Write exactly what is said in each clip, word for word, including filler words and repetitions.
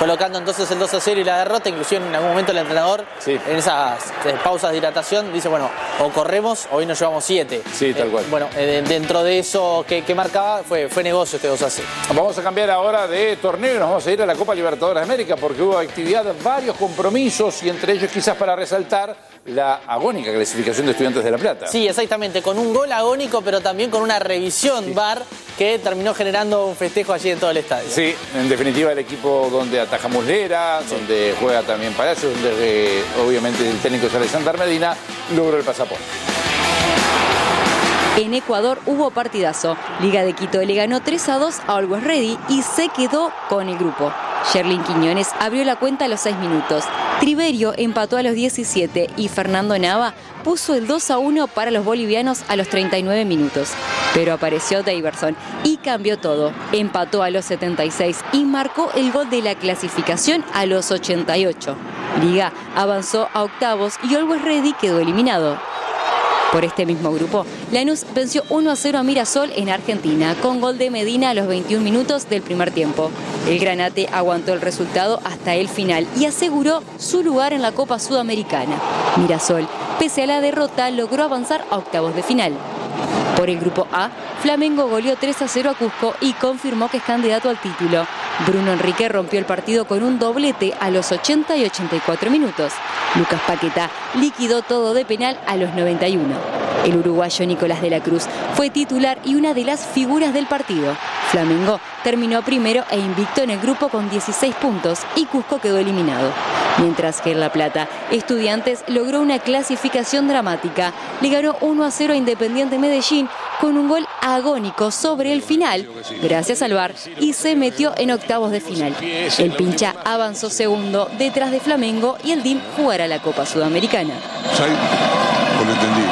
colocando entonces el dos a cero y la derrota. Inclusive en algún momento el entrenador, sí, en esas eh, pausas de hidratación, dice, bueno, o corremos o hoy nos llevamos siete. Sí, tal cual. Eh, bueno, eh, dentro de eso que, que marcaba, fue, fue negocio este dos a cero. Vamos a cambiar ahora de torneo y nos vamos a ir a la Copa Libertadores de América porque hubo actividad, varios compromisos y entre ellos quizás para resaltar la agónica clasificación de Estudiantes de La Plata. Sí, exactamente, con un gol agónico, pero también con una revisión sí. V A R que terminó generando un festejo allí en todo el estadio. Sí, en definitiva el equipo donde ataja Muslera, sí. donde juega también Palacios, donde eh, obviamente el técnico es Alexander Medina, logró el pasaporte. En Ecuador hubo partidazo. Liga de Quito le ganó tres a dos a Always Ready y se quedó con el grupo. Sherlyn Quiñones abrió la cuenta a los seis minutos. Triverio empató a los diecisiete y Fernando Nava puso el dos a uno para los bolivianos a los treinta y nueve minutos. Pero apareció Daverson y cambió todo. Empató a los setenta y seis y marcó el gol de la clasificación a los ochenta y ocho. Liga avanzó a octavos y Always Ready quedó eliminado. Por este mismo grupo, Lanús venció uno a cero a Mirasol en Argentina, con gol de Medina a los veintiún minutos del primer tiempo. El Granate aguantó el resultado hasta el final y aseguró su lugar en la Copa Sudamericana. Mirasol, pese a la derrota, logró avanzar a octavos de final. Por el grupo A, Flamengo goleó tres a cero a Cusco y confirmó que es candidato al título. Bruno Enrique rompió el partido con un doblete a los ochenta y ochenta y cuatro minutos. Lucas Paquetá liquidó todo de penal a los noventa y uno. El uruguayo Nicolás de la Cruz fue titular y una de las figuras del partido. Flamengo terminó primero e invicto en el grupo con dieciséis puntos y Cusco quedó eliminado. Mientras que en La Plata, Estudiantes logró una clasificación dramática. Le ganó uno a cero a Independiente Medellín con un gol agónico sobre el final, gracias al V A R, y se metió en octavos de final. El Pincha avanzó segundo detrás de Flamengo y el D I M jugará la Copa Sudamericana. Sí, por lo entendido.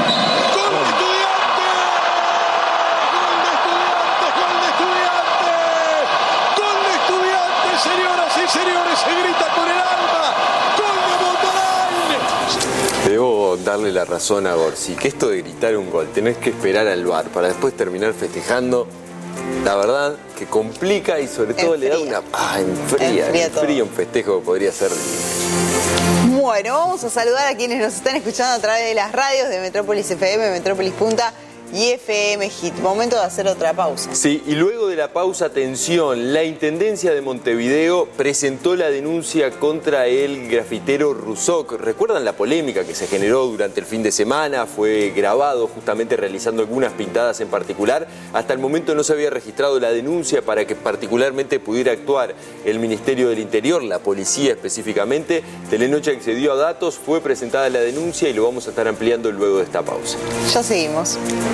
Debo darle la razón a Gorsi, que esto de gritar un gol, tenés que esperar al V A R para después terminar festejando, la verdad que complica y sobre todo le da una... Ah, enfría, enfría, enfría un festejo que podría ser... Bueno, vamos a saludar a quienes nos están escuchando a través de las radios de Metrópolis F M, Metrópolis Punta y F M Hit. Momento de hacer otra pausa. Sí, y luego de la pausa, atención, la Intendencia de Montevideo presentó la denuncia contra el grafitero Ruzoc. ¿Recuerdan la polémica que se generó durante el fin de semana? Fue grabado justamente realizando algunas pintadas en particular. Hasta el momento no se había registrado la denuncia para que particularmente pudiera actuar el Ministerio del Interior, la policía específicamente. Telenoche accedió a datos, fue presentada la denuncia y lo vamos a estar ampliando luego de esta pausa. Ya seguimos.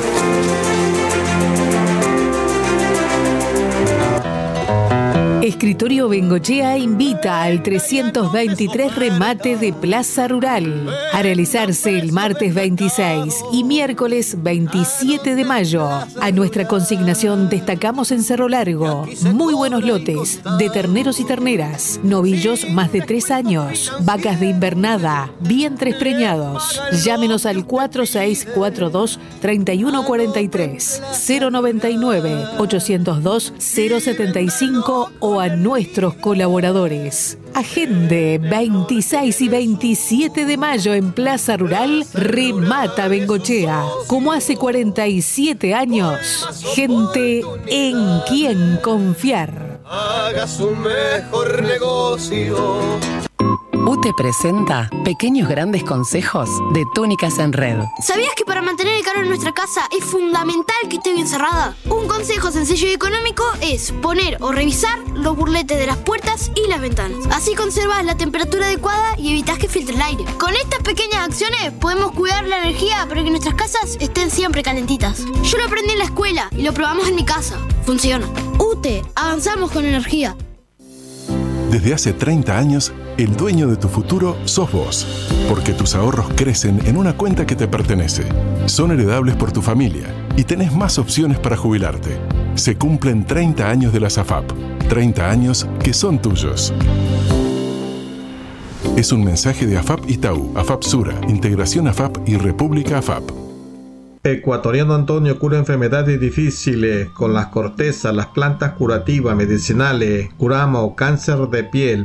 Escritorio Bengochea invita al trescientos veintitrés remate de Plaza Rural a realizarse el martes veintiséis y miércoles veintisiete de mayo. A nuestra consignación destacamos en Cerro Largo muy buenos lotes de terneros y terneras, novillos más de tres años, vacas de invernada, vientres preñados. Llámenos al cuatro seis cuatro dos, tres uno cuatro tres, cero noventa y nueve, ochocientos dos, cero setenta y cinco o a nuestros colaboradores. Agende veintiséis y veintisiete de mayo en Plaza Rural, remata Bengochea. Como hace cuarenta y siete años, gente en quien confiar. Haga su mejor negocio. U T E presenta Pequeños Grandes Consejos de Túnicas en Red. ¿Sabías que para mantener el calor en nuestra casa es fundamental que esté bien cerrada? Un consejo sencillo y económico es poner o revisar los burletes de las puertas y las ventanas. Así conservas la temperatura adecuada y evitas que filtre el aire. Con estas pequeñas acciones podemos cuidar la energía para que nuestras casas estén siempre calentitas. Yo lo aprendí en la escuela y lo probamos en mi casa. Funciona. U T E, avanzamos con energía. Desde hace treinta años, el dueño de tu futuro sos vos, porque tus ahorros crecen en una cuenta que te pertenece. Son heredables por tu familia y tenés más opciones para jubilarte. Se cumplen treinta años de la SAFAP, treinta años que son tuyos. Es un mensaje de AFAP Itaú, AFAP Sura, Integración AFAP y República AFAP. Ecuatoriano Antonio cura enfermedades difíciles con las cortezas, las plantas curativas, medicinales. Curamos cáncer de piel,